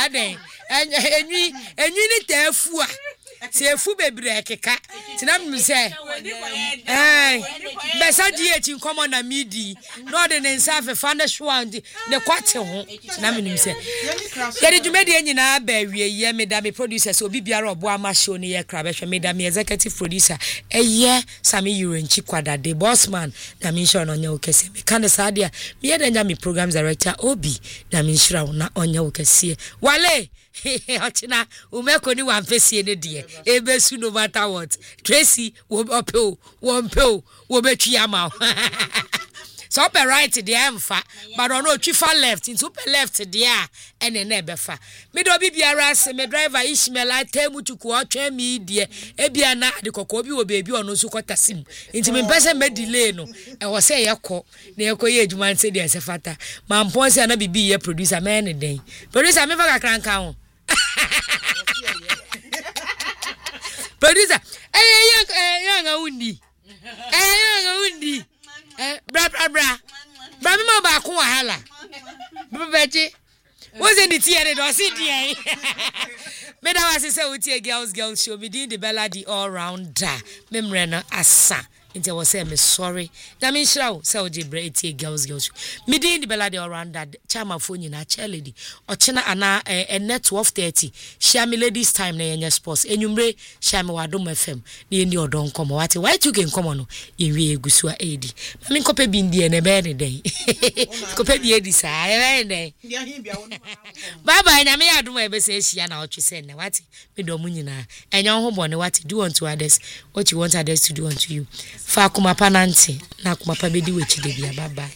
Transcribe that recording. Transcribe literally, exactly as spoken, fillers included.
aden enyi enyi ni tafu a se efu bebre keka tina me say eh besa di echi nkomo na midi no de ne nsa fefa na hwa ndi ne kwate ho tina me nim say ye de dwumedi nyina ba wie ye me da me producer so obi biara obo ama show ne ye kra be hwe me da me executive producer eye Sami Yurenchi Kwadade bossman na me sure no nya okese me kan sa dia me ye da nya me program director Obi na me sure na onya okese wale Ochina umeko ni wamfesie ne de ebesu no matter what Tracy wo opeo wo mpeo wo betwi ama so up right there amfa but on no twifa left into up left there ene na ebefa me do bi biara se me driver Ishmael atemu tuku otwa me die e bia na de kokko bi wo bebi ono so kotasim nti me pese me delay no e wo se yekọ na yekọ ye adwuma nse de sefata mampon se na bibi ye producer me ne den producer me fa kakranka ho producer eh eh yanga undi eh yanga undi eh bra bra bra bra me ma ba ko wahala bebeji was in the theater do see there me da was say we tie girls girls show me the Belladi all rounder memre no asa nti was say me sorry na me shraw say o jebre tie girls girls me di the Belladi all rounder chama phone nyina cheledi ochina ana eh twelve thirty share me ladies time na yenya sports enwumre share me wadom F M na yeni odon komo wate why you can come no ye wie egusu a edi na me nkope bi ndie na be ne den kope bi edi sa e be den bye bye na me adom e be say hia na otwe se ne wate me do mu nyina enya ho bone wate do unto others what you want others to do unto you fa kuma pananti na kuma pa bedi wechi de bia bye bye.